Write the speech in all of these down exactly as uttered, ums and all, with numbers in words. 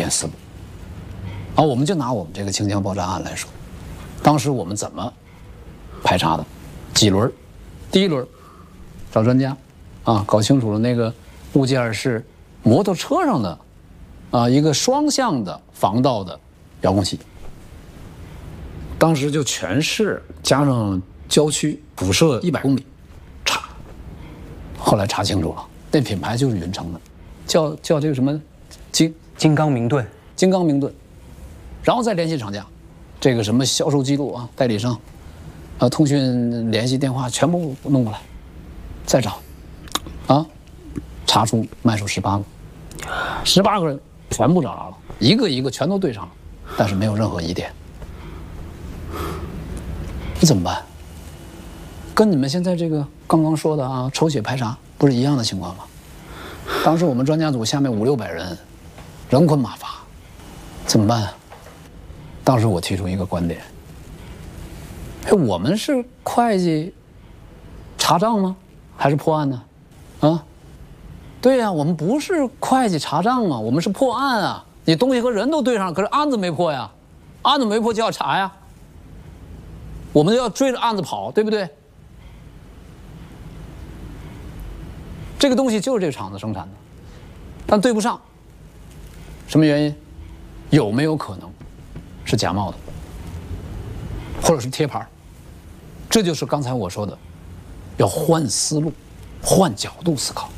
变思路。啊，我们就拿我们这个清江爆炸案来说，当时我们怎么排查的？几轮？第一轮找专家，啊，搞清楚了那个物件是摩托车上的，啊，一个双向的防盗的遥控器。当时就全市加上郊区辐射一百公里，查。后来查清楚了，那品牌就是云城的，叫叫这个什么金金刚明盾， 金刚明盾。然后再联系厂家，这个什么销售记录啊、代理商，啊、通讯联系电话全部弄过来，再找，啊，查出卖出十八个，十八个人全部找着了，一个一个全都对上了，但是没有任何疑点。你怎么办？跟你们现在这个刚刚说的啊，抽血排查不是一样的情况吗？当时我们专家组下面五六百人，人困马乏，怎么办啊？当时我提出一个观点：哎，我们是会计查账吗？还是破案呢？啊，对呀，我们不是会计查账啊，我们是破案啊！你东西和人都对上了，可是案子没破呀，案子没破就要查呀，我们要追着案子跑，对不对？这个东西就是这个厂子生产的，但对不上，什么原因？有没有可能是假冒的，或者是贴牌？这就是刚才我说的，要换思路，换角度思考。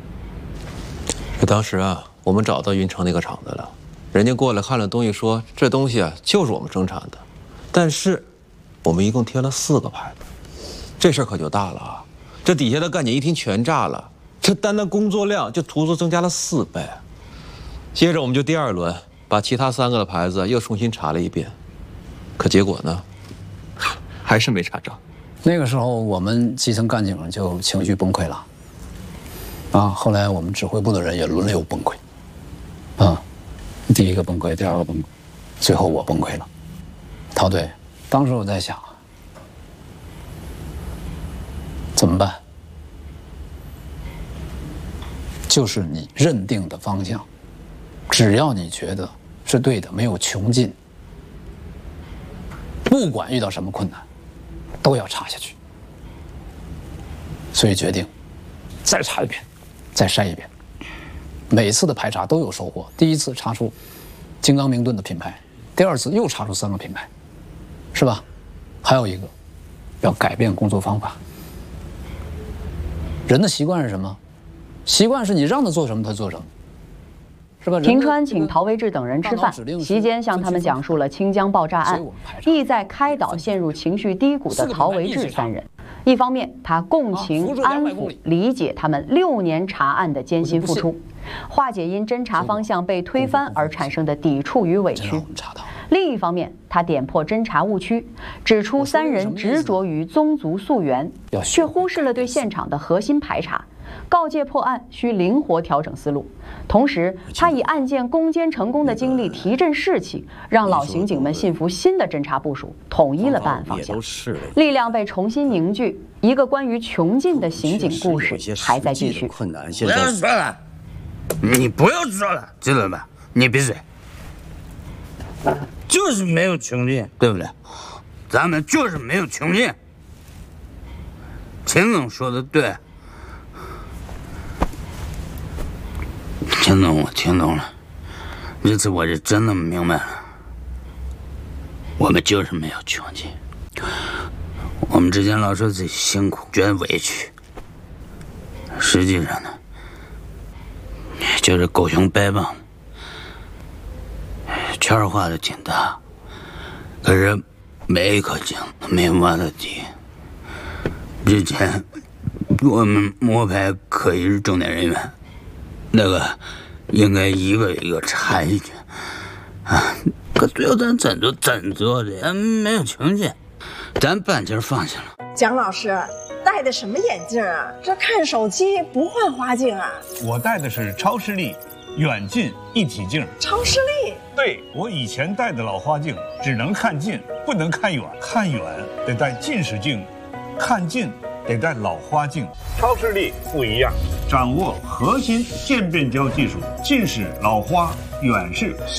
当时啊，我们找到云城那个厂子了，人家过来看了东西，说这东西啊就是我们生产的，但是我们一共贴了四个牌子，这事儿可就大了啊！这底下的干警一听全炸了，这单单工作量就足足增加了四倍。接着我们就第二轮把其他三个的牌子又重新查了一遍，可结果呢，还是没查着。 那个时候我们基层干警就情绪崩溃了，啊，后来我们指挥部的人也轮流崩溃，啊，第一个崩溃，第二个崩溃，最后我崩溃了。陶队，当时我在想，怎么办？就是你认定的方向，只要你觉得是对的，没有穷尽，不管遇到什么困难，都要查下去。所以决定再查一遍，再筛一遍。每次的排查都有收获。第一次查出金刚明盾的品牌，第二次又查出三个品牌，是吧？还有一个，要改变工作方法。人的习惯是什么？习惯是你让他做什么，他做什么。 平川请陶维志等人吃饭，席间向他们讲述了清江爆炸案，意在开导陷入情绪低谷的陶维志三人。一方面，他共情、安抚、理解他们六年查案的艰辛付出，化解因侦查方向被推翻而产生的抵触与委屈；另一方面，他点破侦查误区，指出三人执着于宗族溯源，却忽视了对现场的核心排查。告诫破案需灵活调整思路，同时他以案件攻坚成功的经历提振士气，让老刑警们信服新的侦查部署，统一了办案方向，力量被重新凝聚。一个关于穷尽的刑警故事还在继续。 不要说了，你不要说了，知道吧？你闭嘴。就是没有穷尽，对不对？咱们就是没有穷尽。秦总说的对。秦总，我听懂了，这次我是真的明白了，我们就是没有穷尽。我们之前老说自己辛苦，觉得委屈，实际上呢，就是狗熊掰棒，圈画的挺大，可是每一颗井都没挖到底。之前我们摸排可疑是重点人员。那个应该一个一个查一去啊！可最后咱怎做怎做的，咱没有穷尽，咱半截放下了。 蒋老师戴的什么眼镜啊？这看手机不换花镜啊？ 我戴的是超视力远近一体镜。 超视力？ 对，我以前戴的老花镜只能看近，不能看远，看远得戴近视镜，看近得戴老花镜。超视力不一样。掌握核心渐变焦技术，近视、老花、远视。